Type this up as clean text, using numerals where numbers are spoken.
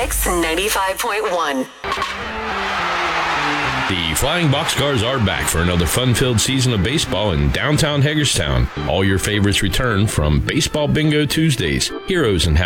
Mix 95.1. The Flying Boxcars are back for another fun-filled season of baseball in downtown Hagerstown. All your favorites return from Baseball Bingo Tuesdays, Heroes and